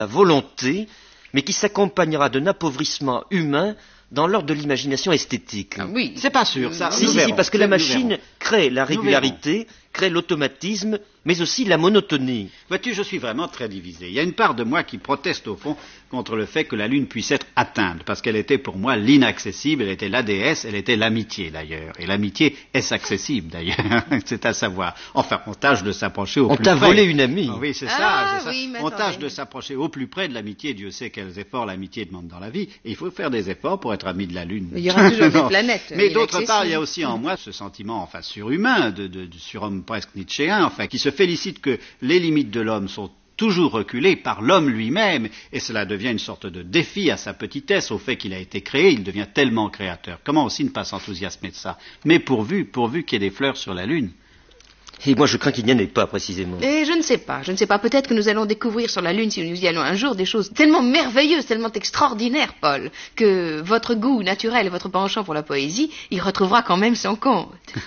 la volonté, mais qui s'accompagnera d'un appauvrissement humain dans l'ordre de l'imagination esthétique. Ah oui. C'est pas sûr, ça. Si, parce que la machine crée la régularité, crée l'automatisme, mais aussi la monotonie. Vois-tu, je suis vraiment très divisé. Il y a une part de moi qui proteste au fond contre le fait que la Lune puisse être atteinte, parce qu'elle était pour moi l'inaccessible, elle était la déesse, elle était l'amitié d'ailleurs. Et l'amitié est accessible d'ailleurs, c'est à savoir. Enfin, on tâche de s'approcher au plus près. On t'a volé une amie. Ah, oui, c'est Ah, ça. oui, On tâche de s'approcher au plus près de l'amitié. Dieu sait quels efforts l'amitié demande dans la vie. Et il faut faire des efforts pour être ami de la Lune. Il y aura toujours des planètes. Mais d'autre part, il y a aussi en moi ce sentiment, enfin, surhumain, de surhomme presque nietzschéen, enfin, qui se félicite que les limites de l'homme sont toujours reculées par l'homme lui-même, et cela devient une sorte de défi à sa petitesse, au fait qu'il a été créé, il devient tellement créateur. Comment aussi ne pas s'enthousiasmer de ça? Mais pourvu qu'il y ait des fleurs sur la Lune. Et moi, je crains qu'il n'y en ait pas, précisément. Et je ne sais pas. Peut-être que nous allons découvrir sur la Lune, si nous y allons un jour, des choses tellement merveilleuses, tellement extraordinaires, Paul, que votre goût naturel et votre penchant pour la poésie, il retrouvera quand même son compte.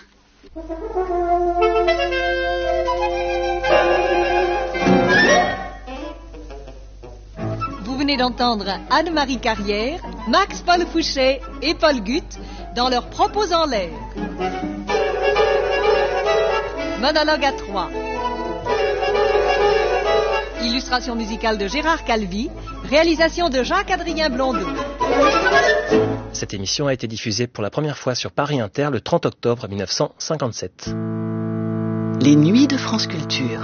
Vous venez d'entendre Anne-Marie Carrière, Max-Paul Fouchet et Paul Guth dans leurs propos en l'air. Monologue à 3. Illustration musicale de Gérard Calvi, réalisation de Jacques-Adrien Blondeau. Cette émission a été diffusée pour la première fois sur Paris Inter le 30 octobre 1957. Les Nuits de France Culture.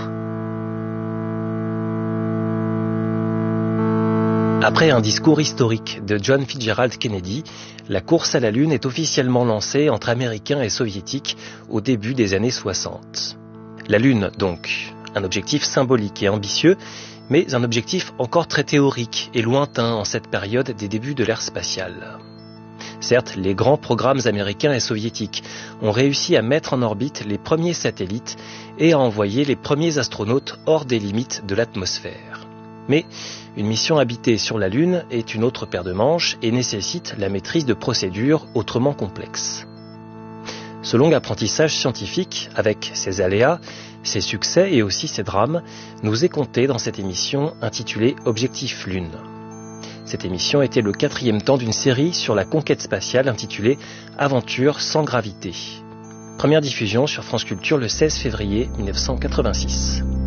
Après un discours historique de John Fitzgerald Kennedy, la course à la Lune est officiellement lancée entre Américains et Soviétiques au début des années 60. La Lune, donc, un objectif symbolique et ambitieux, mais un objectif encore très théorique et lointain en cette période des débuts de l'ère spatiale. Certes, les grands programmes américains et soviétiques ont réussi à mettre en orbite les premiers satellites et à envoyer les premiers astronautes hors des limites de l'atmosphère. Mais une mission habitée sur la Lune est une autre paire de manches et nécessite la maîtrise de procédures autrement complexes. Ce long apprentissage scientifique, avec ses aléas, ses succès et aussi ses drames, nous est conté dans cette émission intitulée Objectif Lune. Cette émission était le 4e temps d'une série sur la conquête spatiale intitulée Aventure sans gravité. Première diffusion sur France Culture le 16 février 1986.